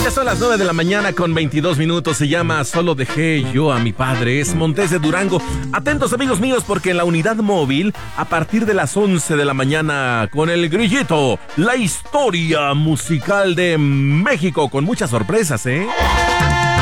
Ya son las 9 de la mañana con 22 minutos. Se llama Solo dejé yo a mi padre. Es Montes de Durango. Atentos, amigos míos, porque en la unidad móvil, a partir de las 11 de la mañana, con el Grillito, la historia musical de México, con muchas sorpresas, ¿eh?